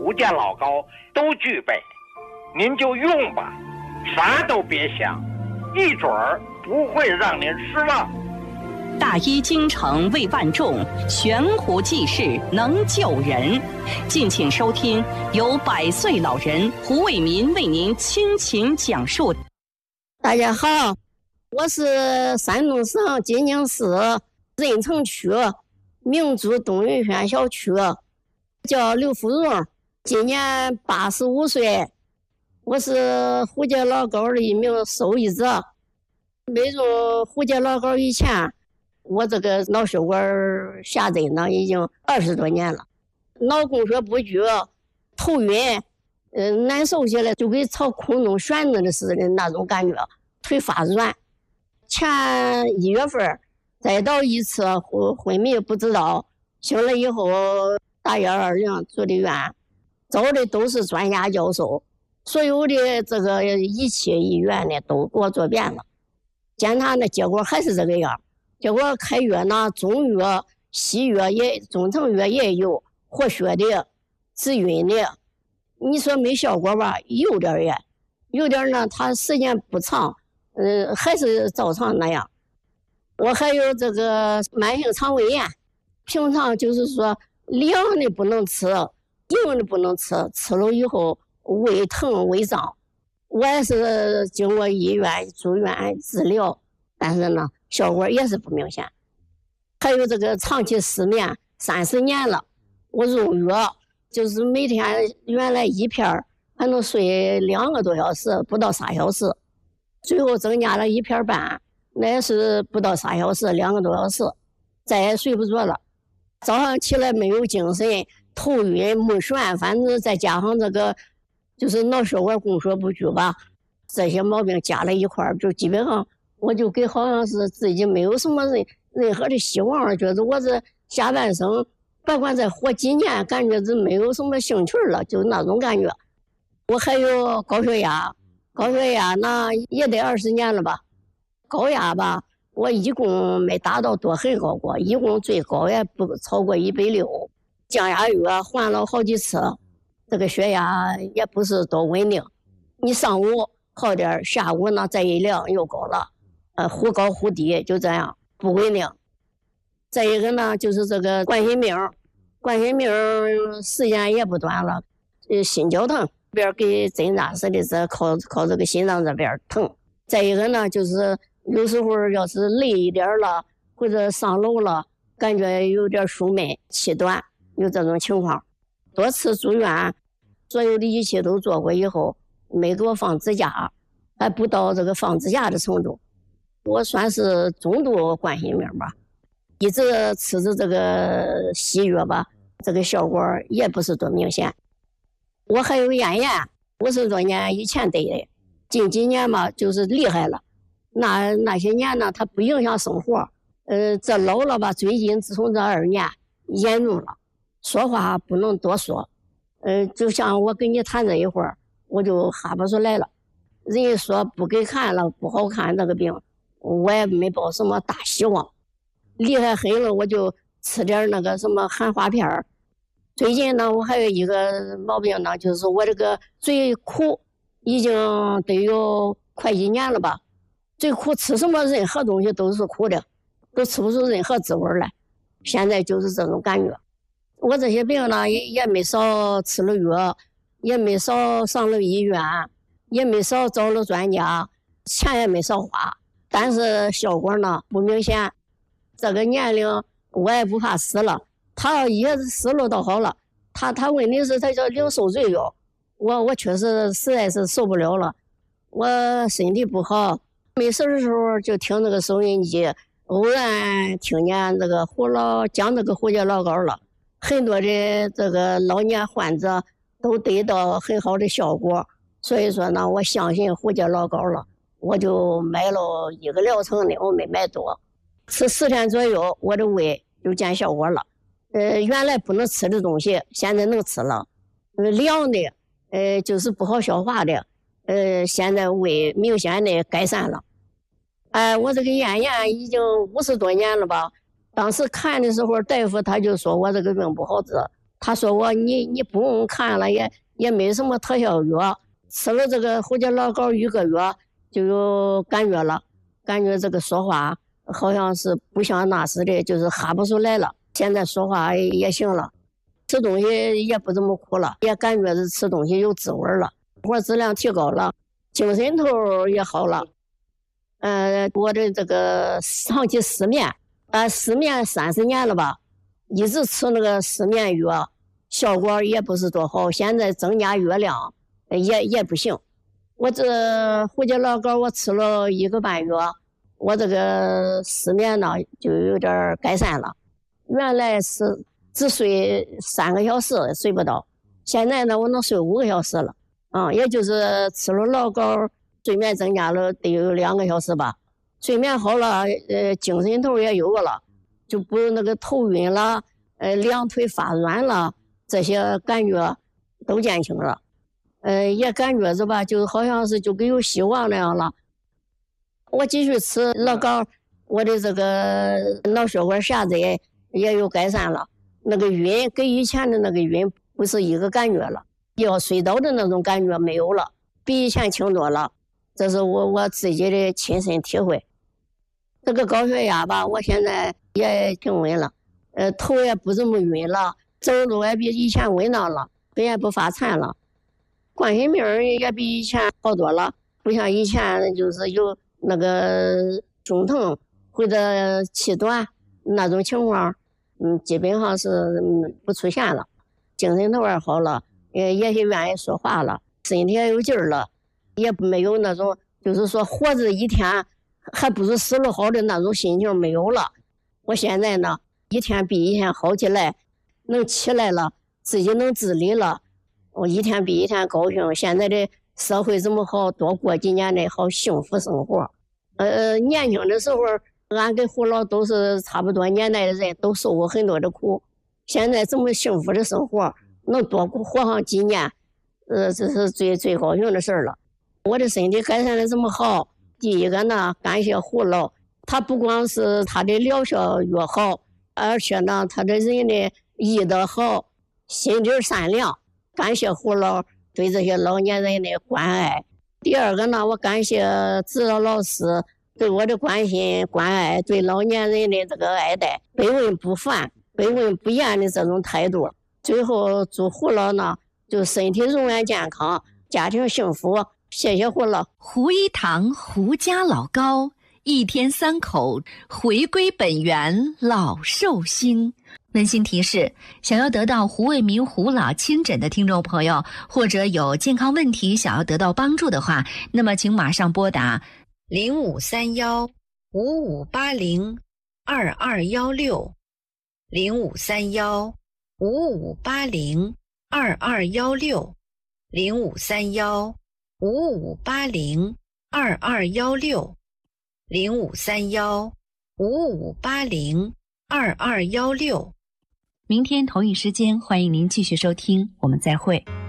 福建老高都具备，您就用吧，啥都别想，一准儿不会让您失望。 大医精诚为万众，悬壶济世能救人。敬请收听由100岁老人胡伟民为您倾情讲述。 大家好，我是山东省济宁市任城区明珠东云轩小区，叫刘福荣，今年85岁，我是虎节老高的一名受益者。没用虎节老高以前，我这个脑血管下针呢已经20多年了，脑供血不举，头晕，难受起来就跟朝空中悬着的似的那种感觉，腿发软。前1月份再到一次昏迷不知道，醒了以后打120住的院，找的都是专家教授，所有的这个仪器医院呢都给我做遍了，检查呢结果还是这个样。结果开药呢，中药、西药也中成药也有，活血的、止晕的。你说没效果吧？有点也，有点呢，它时间不长，还是照常那样。我还有这个慢性肠胃炎，平常就是说凉的不能吃，硬的不能吃，吃了以后胃疼胃胀。我也是经过医院住院治疗，但是呢效果也是不明显。还有这个长期失眠，30年了，我用药就是每天原来1片还能睡2个多小时，不到3小时，最后增加了1片半，那也是不到3小时，2个多小时，再也睡不着了。早上起来没有精神，头晕目眩，反正再加上这个就是脑血管供血不举吧，这些毛病加了一块，就基本上我就给好像是自己没有什么任何的希望了，觉得我这下半生别管再活几年，感觉这没有什么兴趣了，就那种感觉。我还有高血压，高血压呢也得20年了吧。高压吧，我一共没达到多很高过，一共最高也不超过160。降压药换了好几次，这个血压也不是多稳定。你上午好点，下午呢再一量又高了，忽高忽低，就这样不稳定。再一个呢，就是这个冠心病时间也不短了，心绞疼，边给针扎似的，这靠这个心脏这边疼。再一个呢，就是有时候要是累一点了，或者上楼了，感觉有点胸闷、气短，有这种情况。多次住院，所有的仪器都做过以后，没给我放支架，还不到这个放支架的程度。我算是中度冠心病吧，一直吃着这个西药吧，这个效果也不是多明显。我还有咽炎，50多年以前得的，近几年嘛就是厉害了。那些年呢，它不影响生活。这老了吧，最近自从这2年严重了，说话不能多说。就像我跟你谈这一会儿，我就哈不出来了。人家说不给看了，不好看这个病，我也没抱什么大希望。厉害很了，我就吃点那个什么含花片儿。最近呢，我还有一个毛病呢，就是我这个嘴苦，已经得有快1年了吧。最苦，吃什么任何东西都是苦的，都吃不出任何滋味来。现在就是这种感觉。我这些病呢，也没少吃了药，也没少上了医院，也没少找了专家，钱也没少花，但是效果呢不明显。这个年龄我也不怕死了，他也死了倒好了。他问题是他叫零受罪药，我确实实在是受不了了。我身体不好，没事的时候就听那个收音机，偶然听见这个讲这个虎节老高了，很多的这个老年患者都得到很好的效果，所以说呢，我相信虎节老高了，我就买了1个疗程的，我没买多，吃10天左右，我的胃就见效果了。原来不能吃的东西，现在能吃了。凉的，就是不好消化的，现在胃明显的改善了。我这个咽炎已经50多年了吧。当时看的时候，大夫他就说我这个病不好治， 他说你不用看了，也没什么特效药，吃了这个胡椒老膏1个月就有感觉了，感觉这个说话好像是不像那时的，就是哈不出来了。现在说话也行了，吃东西也不怎么苦了，也感觉是吃东西有滋味了，活质量提高了，精神头也好了。我的这个长期失眠，失眠30年了吧，一直吃那个失眠药，效果也不是多好。现在增加药量也不行。我这胡椒老膏我吃了1个半月，我这个失眠呢就有点改善了。原来是只睡3个小时睡不到，现在呢我能睡5个小时了。也就是吃了老膏，睡眠增加了得有2个小时吧。睡眠好了，精神头也有了，就不那个头晕了，两腿发软了，这些感觉都减轻了。也感觉着吧，就好像是就跟有希望那样了。我继续吃老膏，我的这个脑血管狭窄也有改善了，那个晕跟以前的那个晕不是一个感觉了，要睡着的那种感觉没有了，比以前轻多了。这是我自己的亲身体会。这个高血压吧，我现在也挺稳了，头也不这么晕了，走路也比以前稳当了，腿也不发颤了，冠心病也比以前好多了，不像以前就是有那个胸疼或者气短那种情况，基本上是不出现了，精神头也好了，也是愿意说话了，身体也有劲儿了，也没有那种就是说活着一天还不如死了好的那种心情没有了。我现在呢，一天比一天好起来，能起来了，自己能自理了，我一天比一天高兴。现在的社会这么好，多过几年的好幸福生活。年轻的时候，俺跟胡老都是差不多年代的人，都受过很多的苦。现在这么幸福的生活，能多活上几年，这是最高兴的事了。我的身体改善的这么好，第一个呢，感谢胡老，他不光是他的疗效越好，而且呢，他的人的医德好，心地善良。感谢胡老对这些老年人的关爱。第二个呢，我感谢指导老师对我的关心关爱，对老年人的这个爱戴，不问不烦，不问不厌的这种态度。最后祝胡老呢，就身体永远健康，家庭幸福。谢谢胡老。 胡一堂胡家老膏，1天3口，回归本源，老寿星。温馨提示：想要得到胡卫民胡老亲诊的听众朋友，或者有健康问题想要得到帮助的话，那么请马上拨打0531-5580-2216 0531-5580-2216 0531-5580-2216 0531-5580-2216。明天同一时间，欢迎您继续收听，我们再会。